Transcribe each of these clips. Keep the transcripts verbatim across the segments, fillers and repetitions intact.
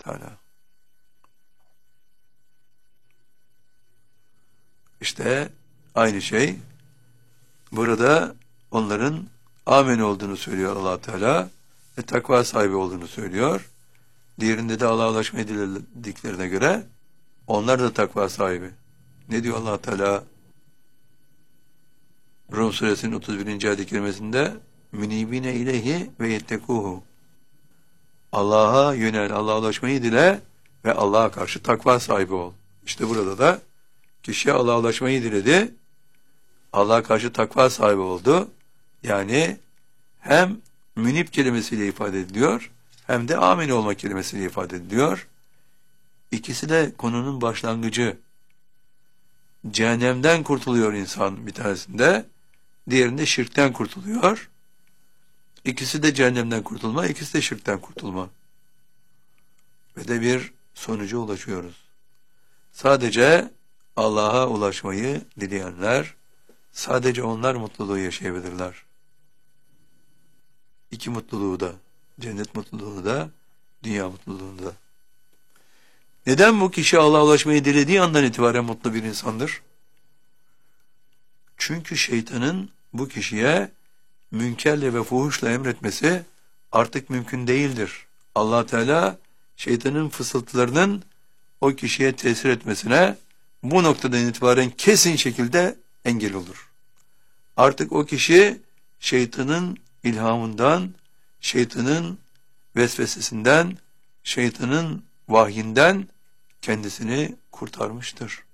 Teala. İşte aynı şey burada onların amin olduğunu söylüyor Allah Teala ve takva sahibi olduğunu söylüyor. Diğerinde de Allah'a ulaşmayı dilediklerine göre onlar da takva sahibi. Ne diyor Allah Teala? Rum suresinin otuz birinci ayet-i kerimesinde münibine ileyhi ve yettekuhu. Allah'a yönel, Allah'a ulaşmayı dile ve Allah'a karşı takva sahibi ol. İşte burada da kişi Allah'a ulaşmayı diledi, Allah'a karşı takva sahibi oldu. Yani hem münip kelimesiyle ifade ediliyor, hem de amin olma kelimesiyle ifade ediliyor. İkisi de konunun başlangıcı. Cehennemden kurtuluyor insan bir tanesinde, diğerinde şirkten kurtuluyor. İkisi de cehennemden kurtulma, ikisi de şirkten kurtulma. Ve de bir sonuca ulaşıyoruz. Sadece Allah'a ulaşmayı dileyenler, sadece onlar mutluluğu yaşayabilirler. İki mutluluğu da, cennet mutluluğunu da, dünya mutluluğunu da. Neden bu kişi Allah'a ulaşmayı dilediği andan itibaren mutlu bir insandır? Çünkü şeytanın bu kişiye münkerle ve fuhuşla emretmesi artık mümkün değildir. Allah Teala şeytanın fısıltılarının o kişiye tesir etmesine bu noktadan itibaren kesin şekilde engel olur. Artık o kişi şeytanın ilhamından, şeytanın vesvesesinden, şeytanın vahyinden kendisini kurtarmıştır.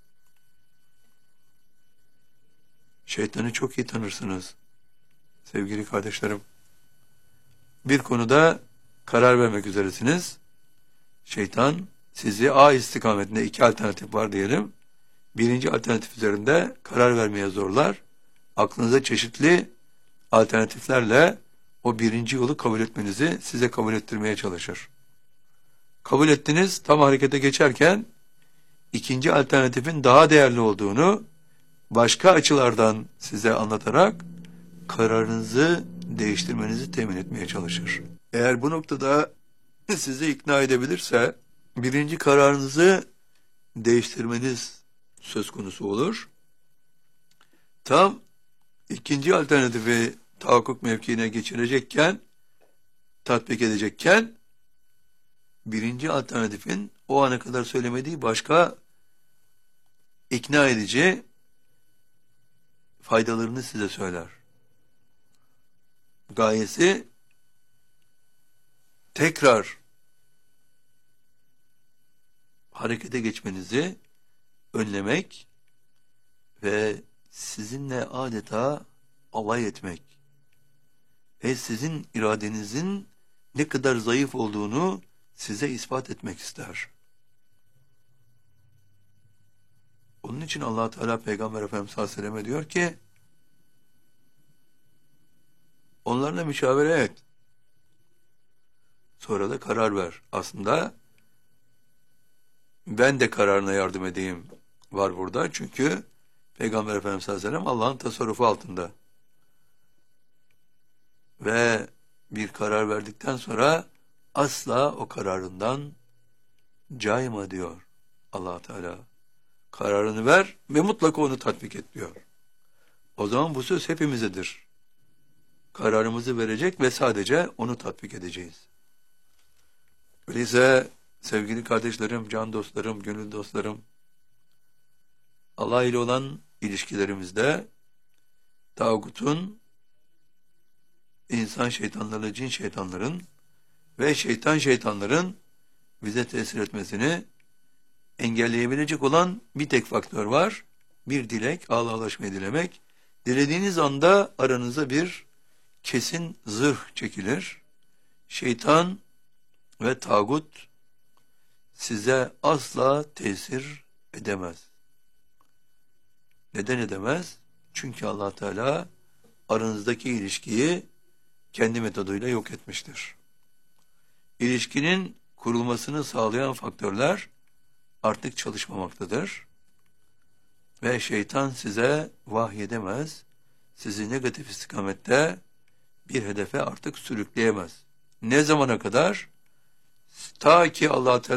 Şeytanı çok iyi tanırsınız sevgili kardeşlerim. Bir konuda karar vermek üzeresiniz. Şeytan sizi A istikametinde iki alternatif var diyelim. Birinci alternatif üzerinde karar vermeye zorlar. Aklınıza çeşitli alternatiflerle o birinci yolu kabul etmenizi size kabul ettirmeye çalışır. Kabul ettiniz, tam harekete geçerken ikinci alternatifin daha değerli olduğunu başka açılardan size anlatarak kararınızı değiştirmenizi temin etmeye çalışır. Eğer bu noktada sizi ikna edebilirse birinci kararınızı değiştirmeniz söz konusu olur. Tam ikinci alternatifi tahakkuk mevkiine geçirecekken, tatbik edecekken birinci alternatifin o ana kadar söylemediği başka ikna edici faydalarını size söyler. Gayesi tekrar harekete geçmenizi önlemek ve sizinle adeta alay etmek ve sizin iradenizin ne kadar zayıf olduğunu size ispat etmek ister. Onun için Allah Teala Peygamber Efendimiz sallallahu aleyhi ve sellem'e diyor ki onlarla müşavere et. Sonra da karar ver. Aslında ben de kararına yardım edeyim var burada. Çünkü Peygamber Efendimiz sallallahu aleyhi ve sellem Allah'ın tasarrufu altında. Ve bir karar verdikten sonra asla o kararından cayma diyor Allah Teala. Kararını ver ve mutlaka onu tatbik et diyor. O zaman bu söz hepimizedir. Kararımızı verecek ve sadece onu tatbik edeceğiz. Öyleyse sevgili kardeşlerim, can dostlarım, gönül dostlarım, Allah ile olan ilişkilerimizde tağutun, insan şeytanlarıyla cin şeytanların ve şeytan şeytanların bize tesir etmesini engelleyebilecek olan bir tek faktör var. Bir dilek, Allah'a ulaşmayı dilemek. Dilediğiniz anda aranıza bir kesin zırh çekilir. Şeytan ve tağut size asla tesir edemez. Neden edemez? Çünkü Allah Teala aranızdaki ilişkiyi kendi metoduyla yok etmiştir. İlişkinin kurulmasını sağlayan faktörler artık çalışmamaktadır. Ve şeytan size vahyedemez, sizi negatif istikamette bir hedefe artık sürükleyemez. Ne zamana kadar? Ta ki Allah Teala